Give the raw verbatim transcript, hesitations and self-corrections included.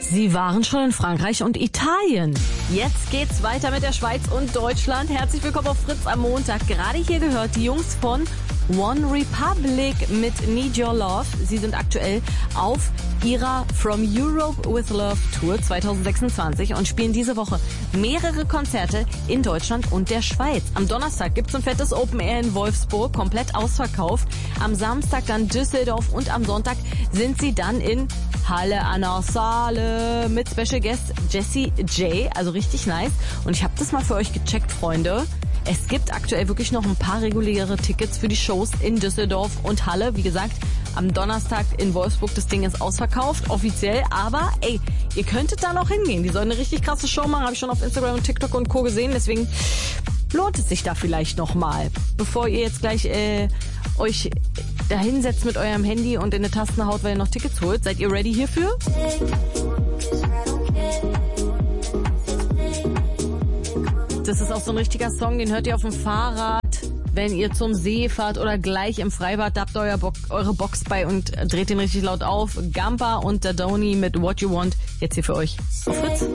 Sie waren schon in Frankreich und Italien. Jetzt geht's weiter mit der Schweiz und Deutschland. Herzlich willkommen auf Fritz am Montag. Gerade hier gehört die Jungs von One Republic mit Need Your Love. Sie sind aktuell auf ihrer From Europe with Love Tour zwanzig sechsundzwanzig und spielen diese Woche mehrere Konzerte in Deutschland und der Schweiz. Am Donnerstag gibt's ein fettes Open Air in Wolfsburg, komplett ausverkauft. Am Samstag dann Düsseldorf und am Sonntag sind sie dann in Halle an der Saale mit Special Guest Jessie J, also richtig nice. Und ich habe das mal für euch gecheckt, Freunde. Es gibt aktuell wirklich noch ein paar reguläre Tickets für die Shows in Düsseldorf und Halle. Wie gesagt, am Donnerstag in Wolfsburg, das Ding ist ausverkauft, offiziell. Aber ey, ihr könntet da noch hingehen. Die sollen eine richtig krasse Show machen, habe ich schon auf Instagram und TikTok und Co. gesehen. Deswegen lohnt es sich da vielleicht nochmal. Bevor ihr jetzt gleich äh, euch da hinsetzt mit eurem Handy und in eine Tasten haut, weil ihr noch Tickets holt. Seid ihr ready hierfür? Das ist auch so ein richtiger Song, den hört ihr auf dem Fahrrad, wenn ihr zum See fahrt oder gleich im Freibad. Da habt ihr euer Bo- eure Box bei und dreht den richtig laut auf. Gampa und Dadoni mit What You Want. Jetzt hier für euch auf Fritz.